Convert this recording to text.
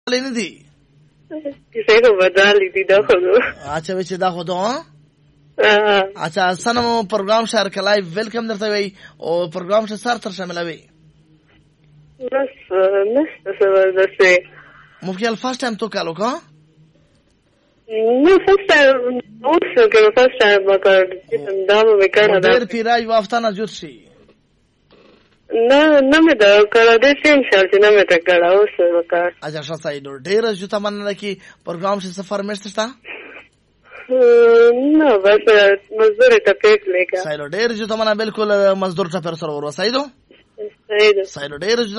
لینه دي کیسه کو بدل دي دا خو اچھا وچ دا خو ته اچھا سنمو پروګرام شهر کلای ویلکم درته وی او پروګرام شه سر تر شاملوي بس سوال دسه مفتی الفاظ ټایم تو کالو کا نو فرست اوسه که فرست وکړ چې دامو وکړه دا ډیر پیراج وافتانه جوړ شي نه مې دا کړه د سیم شال چې نه مې تا کړه اوسه وکړ اجازه شته سایدو ډیر جو تمنا کی پروګرام شه سفر مشته نه بس مزدور ته پیک لیکا سایدو ډیر جو تمنا بالکل مزدور ته پر سره ور سایدو سایدو ډیر جو